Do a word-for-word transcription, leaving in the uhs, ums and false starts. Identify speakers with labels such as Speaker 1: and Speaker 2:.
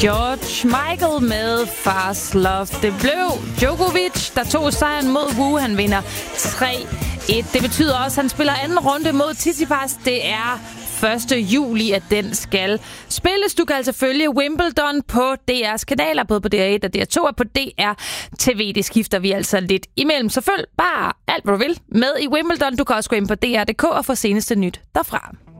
Speaker 1: George Michael med Fast Love. Det blev Djokovic, der tog sejren mod Wu. Han vinder tre et. Det betyder også, at han spiller anden runde mod Tsitsipas. Det er første juli, at den skal spilles. Du kan altså følge Wimbledon på D R's kanaler, både på D R et og D R to og på D R T V. Det skifter vi altså lidt imellem. Så følg bare alt, hvad du vil med i Wimbledon. Du kan også gå ind på D R punktum D K og få seneste nyt derfra.